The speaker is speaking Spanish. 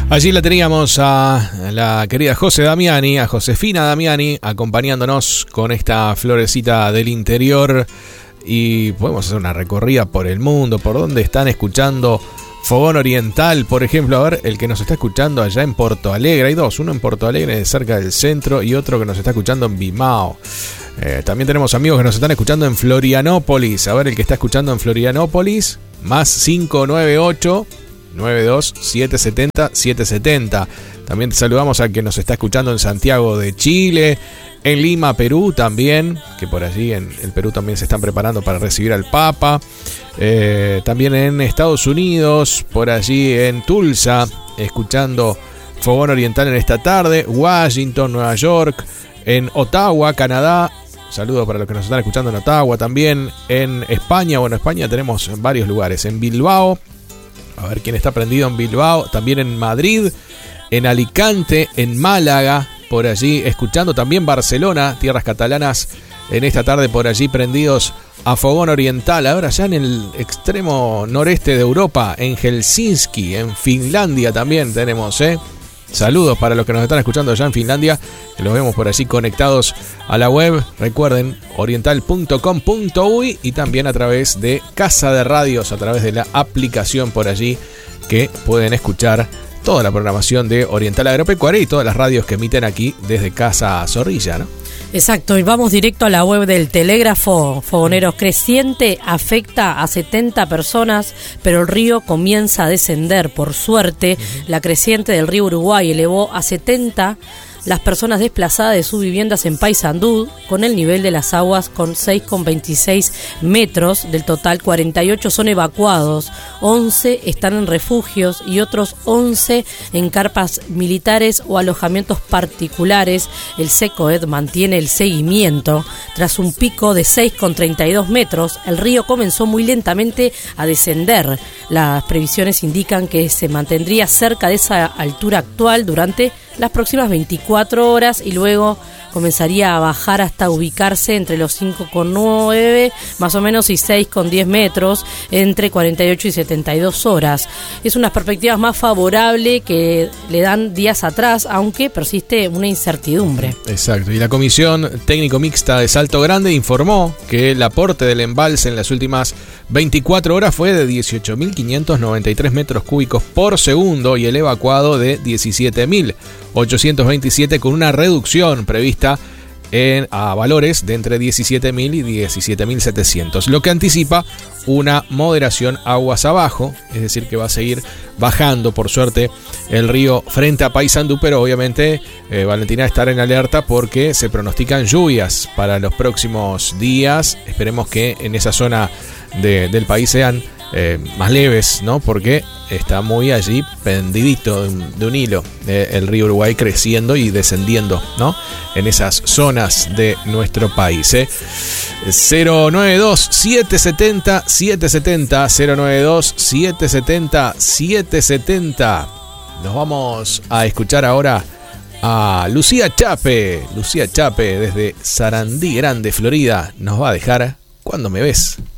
Allí la teníamos a la querida José Damiani, a Josefina Damiani, acompañándonos con esta florecita del interior. Y podemos hacer una recorrida por el mundo, por donde están escuchando Fogón Oriental, por ejemplo. A ver, el que nos está escuchando allá en Porto Alegre. Hay dos, uno en Porto Alegre, cerca del centro, y otro que nos está escuchando en Bimao. También tenemos amigos que nos están escuchando en Florianópolis. A ver, el que está escuchando en Florianópolis, más 598 92 770 770. También saludamos al que nos está escuchando en Santiago de Chile, en Lima, Perú también, que por allí en el Perú también se están preparando para recibir al Papa. También en Estados Unidos, por allí en Tulsa, escuchando Fogón Oriental en esta tarde. Washington, Nueva York, en Ottawa, Canadá. Saludos para los que nos están escuchando en Ottawa. También en España, bueno, España tenemos varios lugares. En Bilbao, a ver quién está prendido en Bilbao. También en Madrid, en Alicante, en Málaga, por allí escuchando. También Barcelona, tierras catalanas, en esta tarde por allí prendidos a Fogón Oriental. Ahora ya en el extremo noreste de Europa, en Helsinki, en Finlandia también tenemos, Saludos para los que nos están escuchando allá en Finlandia, que los vemos por allí conectados a la web. Recuerden, oriental.com.uy, y también a través de Casa de Radios, a través de la aplicación por allí, que pueden escuchar toda la programación de Oriental Agropecuaria y todas las radios que emiten aquí desde Casa Zorrilla, ¿no? Exacto, y vamos directo a la web del Telégrafo. Fogoneros, creciente afecta a 70 personas, pero el río comienza a descender. Por suerte, la creciente del río Uruguay elevó a 70 las personas desplazadas de sus viviendas en Paysandú, con el nivel de las aguas con 6,26 metros. Del total, 48 son evacuados, 11 están en refugios y otros 11 en carpas militares o alojamientos particulares. El SECOED mantiene el seguimiento. Tras un pico de 6,32 metros, el río comenzó muy lentamente a descender. Las previsiones indican que se mantendría cerca de esa altura actual durante las próximas 24 horas y luego comenzaría a bajar hasta ubicarse entre los 5,9 más o menos y 6,10 metros entre 48 y 72 horas. Es una perspectiva más favorable que le dan días atrás, aunque persiste una incertidumbre. Exacto, y la Comisión Técnico Mixta de Salto Grande informó que el aporte del embalse en las últimas 24 horas fue de 18.593 metros cúbicos por segundo y el evacuado de 17.827, con una reducción prevista a valores de entre 17.000 y 17.700, lo que anticipa una moderación aguas abajo, es decir, que va a seguir bajando, por suerte, el río frente a Paysandú, pero obviamente, Valentina, estar en alerta porque se pronostican lluvias para los próximos días. Esperemos que en esa zona del país sean más leves, ¿no? Porque está muy allí pendidito de un hilo el río Uruguay, creciendo y descendiendo, ¿no? En esas zonas de nuestro país, 092 770 770 092 770 770. Nos vamos a escuchar ahora a Lucía Chape. Lucía Chape, desde Sarandí Grande, Florida, nos va a dejar Cuando me ves.